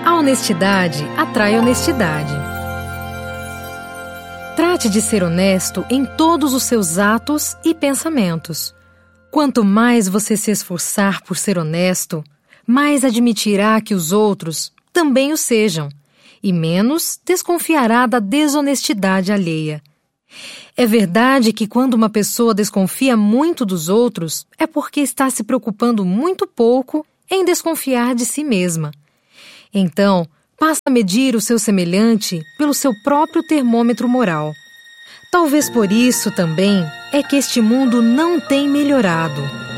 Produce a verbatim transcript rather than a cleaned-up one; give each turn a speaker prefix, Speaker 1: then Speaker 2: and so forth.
Speaker 1: A honestidade atrai honestidade. Trate de ser honesto em todos os seus atos e pensamentos. Quanto mais você se esforçar por ser honesto, mais admitirá que os outros também o sejam, e menos desconfiará da desonestidade alheia. É verdade que quando uma pessoa desconfia muito dos outros, é porque está se preocupando muito pouco em desconfiar de si mesma. Então, passa a medir o seu semelhante pelo seu próprio termômetro moral. Talvez por isso também é que este mundo não tem melhorado.